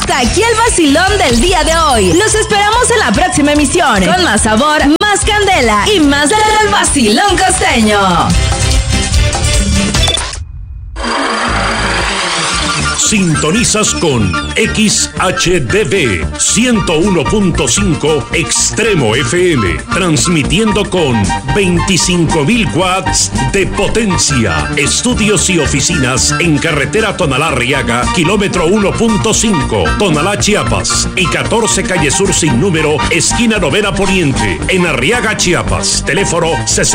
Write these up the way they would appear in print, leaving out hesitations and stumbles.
Hasta aquí el vacilón del día de hoy. Los esperamos en la próxima emisión con más sabor, más candela y más del vacilón costeño. Sintonizas con XHDB 101.5 Extremo FM, transmitiendo con 25.000 watts de potencia. Estudios y oficinas en carretera Tonalá-Arriaga, kilómetro 1.5, Tonalá, Chiapas, y 14 calle Sur sin número, esquina Novena Poniente, en Arriaga, Chiapas. Teléfono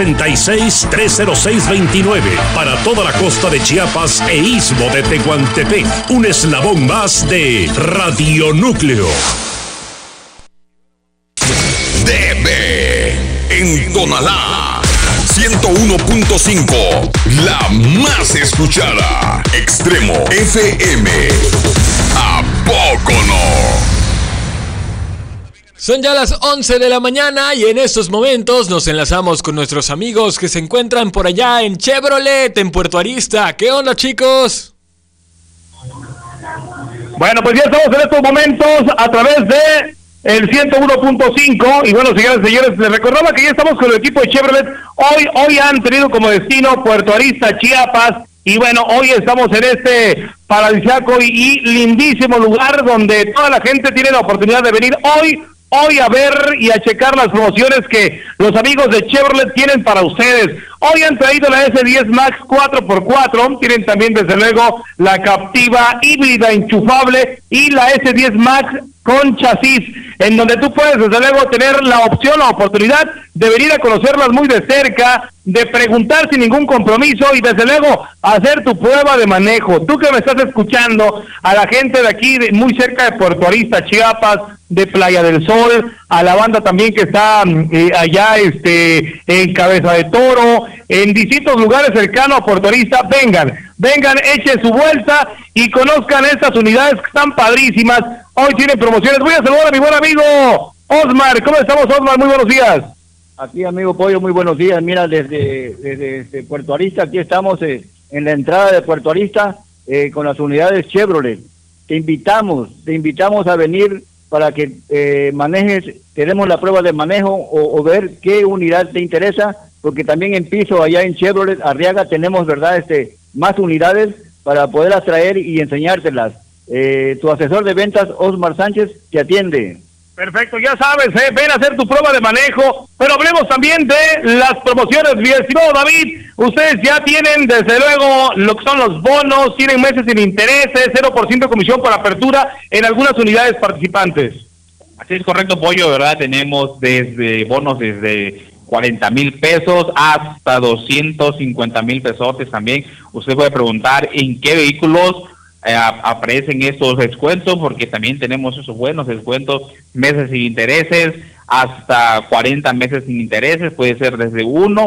66-306-29 para toda la costa de Chiapas e istmo de Tehuantepec. Un eslabón más de Radionúcleo. DB en Tonalá 101.5, la más escuchada. Extremo FM. ¿A poco no? Son ya las 11 de la mañana y en estos momentos nos enlazamos con nuestros amigos que se encuentran por allá en Chevrolet, en Puerto Arista. ¿Qué onda, chicos? Bueno, pues ya estamos en estos momentos a través de el 101.5 y bueno, señoras y señores, les recordaba que ya estamos con el equipo de Chevrolet. Hoy han tenido como destino Puerto Arista, Chiapas, y bueno, hoy estamos en este paradisíaco y lindísimo lugar donde toda la gente tiene la oportunidad de venir hoy a ver y a checar las promociones que los amigos de Chevrolet tienen para ustedes. Hoy han traído la S10 Max 4x4, tienen también desde luego la Captiva híbrida enchufable y la S10 Max con chasis, en donde tú puedes desde luego tener la opción, la oportunidad de venir a conocerlas muy de cerca, de preguntar sin ningún compromiso y desde luego hacer tu prueba de manejo. Tú que me estás escuchando, a la gente de aquí, muy cerca de Puerto Arista, Chiapas, de Playa del Sol, a la banda también que está allá en Cabeza de Toro, en distintos lugares cercanos a Puerto Arista, vengan, echen su vuelta y conozcan estas unidades que están padrísimas. Hoy tienen promociones. Voy a saludar a mi buen amigo Osmar. ¿Cómo estamos, Osmar? Muy buenos días. Aquí, amigo Pollo, muy buenos días. Mira, desde Puerto Arista, aquí estamos en la entrada de Puerto Arista con las unidades Chevrolet. Te invitamos a venir para que manejes, tenemos la prueba de manejo o ver qué unidad te interesa, porque también en piso allá en Chevrolet Arriaga tenemos, ¿verdad?, más unidades para poder atraer y enseñártelas. Tu asesor de ventas, Osmar Sánchez, te atiende. Perfecto, ya sabes, ven a hacer tu prueba de manejo, pero hablemos también de las promociones, mi estimado David. Ustedes ya tienen, desde luego, lo que son los bonos, tienen meses sin intereses, 0% de comisión por apertura en algunas unidades participantes. Así es, correcto, Pollo, ¿verdad? Tenemos desde bonos desde 40,000 pesos hasta 250,000 pesos también. Usted puede preguntar en qué vehículos aparecen estos descuentos, porque también tenemos esos buenos descuentos, meses sin intereses, hasta 40 meses sin intereses, puede ser desde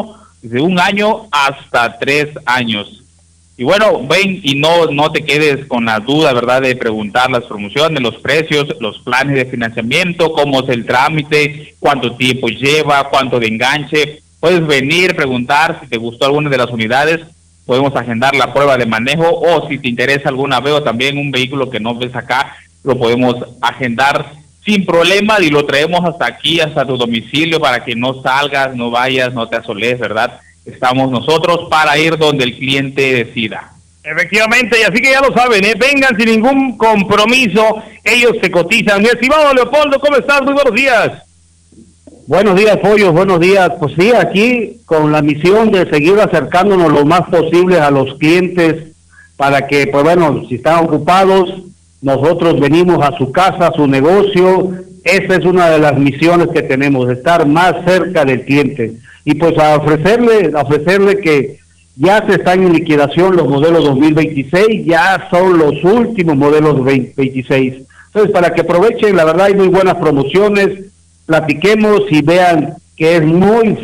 un año hasta 3 años. Y bueno, ven y no te quedes con la duda, ¿verdad?, de preguntar las promociones, los precios, los planes de financiamiento, cómo es el trámite, cuánto tiempo lleva, cuánto de enganche. Puedes venir, preguntar si te gustó alguna de las unidades. Podemos agendar la prueba de manejo, o si te interesa alguna vez o también un vehículo que no ves acá, lo podemos agendar sin problema y lo traemos hasta aquí, hasta tu domicilio, para que no salgas, no vayas, no te asoles, ¿verdad? Estamos nosotros para ir donde el cliente decida. Efectivamente, y así que ya lo saben, vengan sin ningún compromiso, ellos se cotizan. Mi estimado Leopoldo, ¿cómo estás? Muy buenos días. Buenos días, Pollo, buenos días. Pues sí, aquí con la misión de seguir acercándonos lo más posible a los clientes para que, pues bueno, si están ocupados, nosotros venimos a su casa, a su negocio. Esa es una de las misiones que tenemos, estar más cerca del cliente. Y pues a ofrecerle que ya se están en liquidación los modelos 2026, ya son los últimos modelos 2026. Entonces, para que aprovechen, la verdad hay muy buenas promociones. Platiquemos y vean que es muy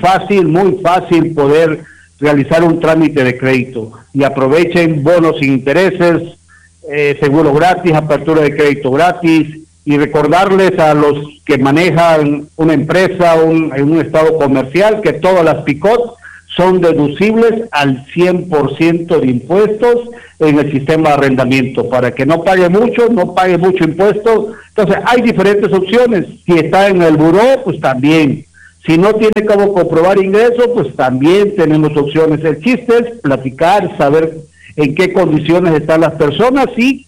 fácil poder realizar un trámite de crédito, y aprovechen bonos sin intereses, seguro gratis, apertura de crédito gratis, y recordarles a los que manejan una empresa en un estado comercial que todas las pick-up son deducibles al 100% de impuestos en el sistema de arrendamiento, para que no pague mucho impuesto. Entonces, hay diferentes opciones. Si está en el buró, pues también. Si no tiene cómo comprobar ingresos, pues también tenemos opciones. El chiste es platicar, saber en qué condiciones están las personas y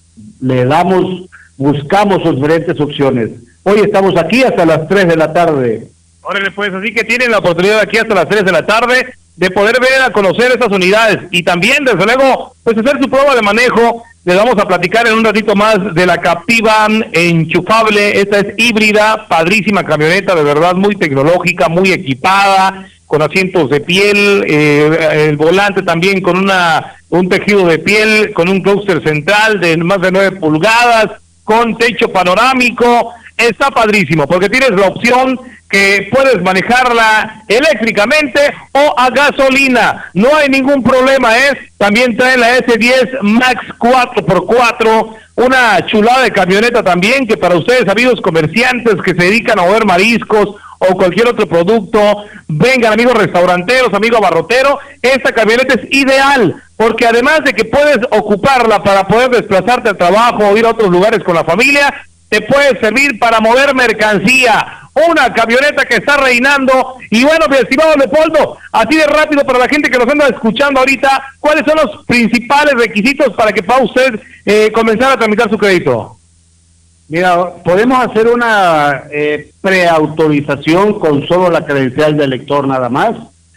buscamos sus diferentes opciones. Hoy estamos aquí hasta las 3 de la tarde. Órale, pues, así que tienen la oportunidad aquí hasta las 3 de la tarde de poder ver a conocer estas unidades y también, desde luego, pues hacer su prueba de manejo. Les vamos a platicar en un ratito más de la Captiva enchufable. Esta es híbrida, padrísima camioneta, de verdad, muy tecnológica, muy equipada, con asientos de piel, el volante también con un tejido de piel, con un clúster central de más de 9 pulgadas, con techo panorámico. Está padrísimo, porque tienes la opción que puedes manejarla eléctricamente o a gasolina, no hay ningún problema. También trae la S10 Max 4x4, una chulada de camioneta también, que para ustedes, amigos comerciantes que se dedican a mover mariscos o cualquier otro producto, vengan, amigos restauranteros, amigos abarroteros, esta camioneta es ideal, porque además de que puedes ocuparla para poder desplazarte al trabajo o ir a otros lugares con la familia, te puede servir para mover mercancía. Una camioneta que está reinando. Y bueno, mi estimado Leopoldo, así de rápido para la gente que nos anda escuchando ahorita, ¿cuáles son los principales requisitos para que pueda usted comenzar a tramitar su crédito? Mira, podemos hacer una preautorización con solo la credencial del lector nada más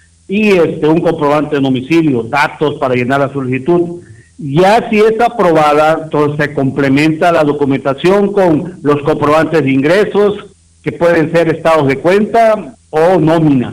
y un comprobante de domicilio, datos para llenar la solicitud. Ya si es aprobada, entonces se complementa la documentación con los comprobantes de ingresos, que pueden ser estados de cuenta o nómina,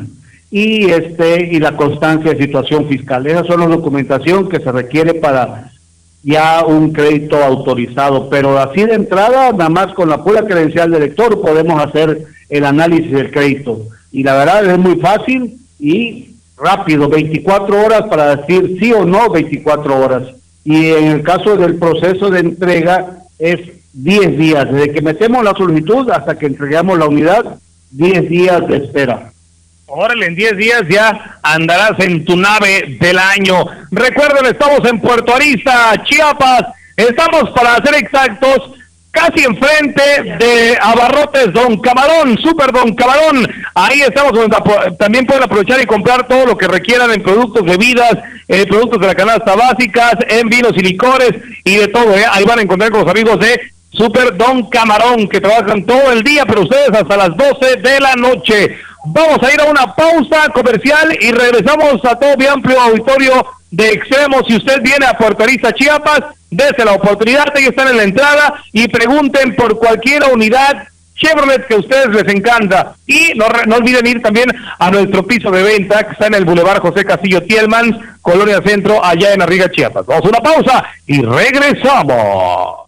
y la constancia de situación fiscal. Esas son las documentación que se requiere para ya un crédito autorizado, pero así de entrada, nada más con la pura credencial del lector podemos hacer el análisis del crédito, y la verdad es muy fácil y rápido, 24 horas para decir sí o no, 24 horas, y en el caso del proceso de entrega es 10 días, desde que metemos la solicitud hasta que entregamos la unidad, 10 días de espera. Órale, en 10 días ya andarás en tu nave del año. Recuerden, estamos en Puerto Arista, Chiapas. Estamos, para ser exactos, casi enfrente de Abarrotes Don Camarón, Super Don Camarón. Ahí estamos, donde también pueden aprovechar y comprar todo lo que requieran en productos, bebidas, productos de la canasta básicas, en vinos y licores y de todo. Ahí van a encontrar con los amigos de Super Don Camarón, que trabajan todo el día, pero ustedes hasta las 12 de la noche. Vamos a ir a una pausa comercial y regresamos a todo mi amplio auditorio de Extremo. Si usted viene a Puerto Arista, Chiapas, dése la oportunidad, ahí están en la entrada, y pregunten por cualquier unidad Chevrolet que a ustedes les encanta. Y no olviden ir también a nuestro piso de venta, que está en el Boulevard José Castillo Tielmans, Colonia Centro, allá en Arriga, Chiapas. Vamos a una pausa y regresamos.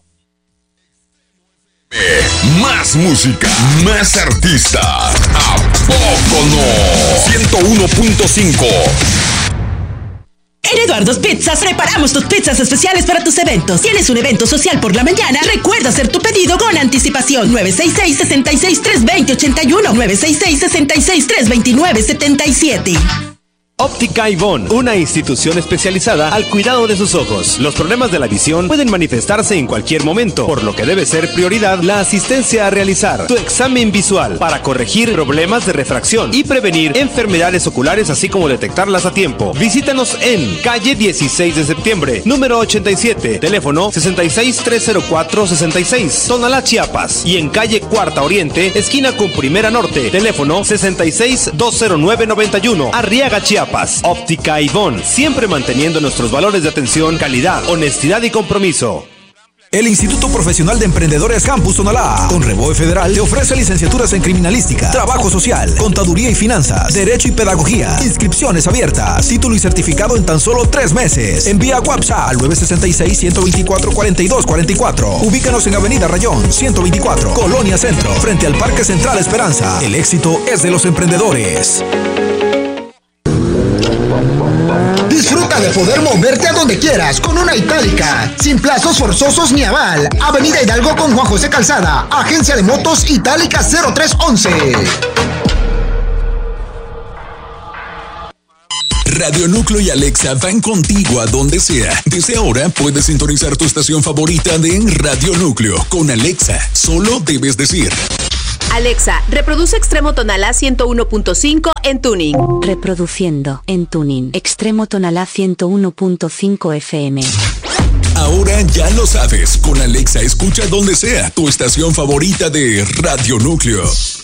Más música, más artistas. ¿A poco no? 101.5. En Eduardo's Pizzas preparamos tus pizzas especiales para tus eventos. ¿Tienes un evento social por la mañana? Recuerda hacer tu pedido con anticipación. 966-66-320-81. 966-66-329-77. Óptica Ivonne, una institución especializada al cuidado de sus ojos. Los problemas de la visión pueden manifestarse en cualquier momento, por lo que debe ser prioridad la asistencia a realizar tu examen visual para corregir problemas de refracción y prevenir enfermedades oculares, así como detectarlas a tiempo. Visítanos en calle 16 de septiembre, número 87, teléfono 66-304-66, Tonalá, Chiapas, y en calle Cuarta Oriente, esquina con Primera Norte, teléfono 66-209-91, Arriaga, Chiapas. Óptica Ivonne, siempre manteniendo nuestros valores de atención, calidad, honestidad y compromiso. El Instituto Profesional de Emprendedores Campus Tonalá, con Reboe Federal, te ofrece licenciaturas en Criminalística, Trabajo Social, Contaduría y Finanzas, Derecho y Pedagogía. Inscripciones abiertas, título y certificado en tan solo 3 meses. Envía WhatsApp al 966-124-4244. Ubícanos en Avenida Rayón, 124, Colonia Centro, frente al Parque Central Esperanza. El éxito es de los emprendedores. Disfruta de poder moverte a donde quieras con una Itálica, sin plazos forzosos ni aval. Avenida Hidalgo con Juan José Calzada, Agencia de Motos Itálica 0311. Radio Núcleo y Alexa van contigo a donde sea. Desde ahora puedes sintonizar tu estación favorita de Radio Núcleo con Alexa. Solo debes decir: Alexa, reproduce Extremo Tonalá 101.5 en Tuning. Reproduciendo en Tuning. Extremo Tonalá 101.5 FM. Ahora ya lo sabes. Con Alexa escucha donde sea tu estación favorita de Radio Núcleo.